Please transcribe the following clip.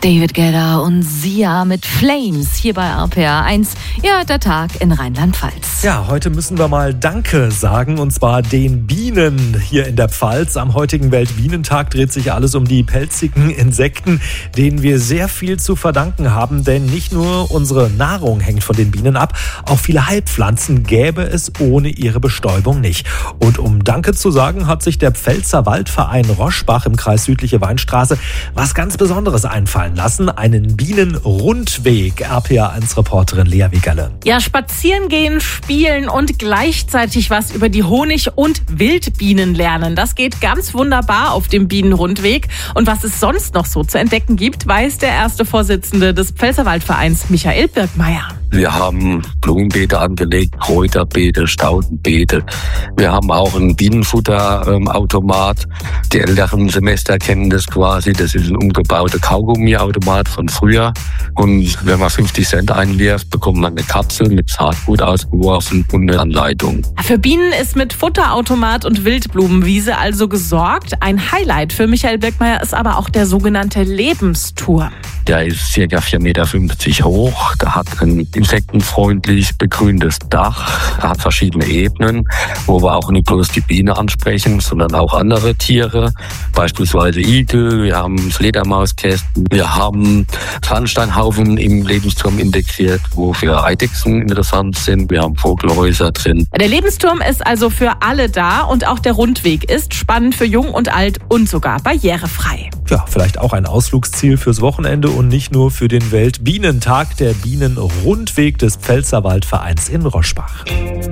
David Guetta und Sia mit Flames hier bei RPR 1. Ja, der Tag in Rheinland-Pfalz. Ja, heute müssen wir mal Danke sagen, und zwar den Bienen hier in der Pfalz. Am heutigen Weltbienentag dreht sich alles um die pelzigen Insekten, denen wir sehr viel zu verdanken haben. Denn nicht nur unsere Nahrung hängt von den Bienen ab, auch viele Heilpflanzen gäbe es ohne ihre Bestäubung nicht. Und um Danke zu sagen, hat sich der Pfälzer Waldverein Roschbach im Kreis Südliche Weinstraße was ganz Besonderes einfallen lassen. Einen Bienenrundweg. RPR1-Reporterin Lea Wigerle. Ja, spazieren gehen, spielen und gleichzeitig was über die Honig- und Wildbienen lernen. Das geht ganz wunderbar auf dem Bienenrundweg. Und was es sonst noch so zu entdecken gibt, weiß der erste Vorsitzende des Pfälzer Waldvereins, Michael Birkmeier. Wir haben Blumenbeete angelegt, Kräuterbeete, Staudenbeete. Wir haben auch einen Bienenfutterautomat. Die älteren Semester kennen das quasi. Das ist ein umgebauter Kaugummiautomat von früher. Und wenn man 50 Cent einwirft, bekommt man eine Kapsel mit Saatgut ausgeworfen und eine Anleitung. Für Bienen ist mit Futterautomat und Wildblumenwiese also gesorgt. Ein Highlight für Michael Birkmeier ist aber auch der sogenannte Lebensturm. Der ist ca. 4,50 Meter hoch. Der hat ein insektenfreundlich begrüntes Dach. Er hat verschiedene Ebenen, wo wir auch nicht bloß die Biene ansprechen, sondern auch andere Tiere, beispielsweise Igel. Wir haben Fledermauskästen. Wir haben Sandsteinhaufen im Lebensturm integriert, wo für Eidechsen interessant sind. Wir haben Vogelhäuser drin. Der Lebensturm ist also für alle da und auch der Rundweg ist spannend für Jung und Alt und sogar barrierefrei. Ja, vielleicht auch ein Ausflugsziel fürs Wochenende und nicht nur für den Weltbienentag, der Bienenrundweg des Pfälzer Waldvereins in Roschbach.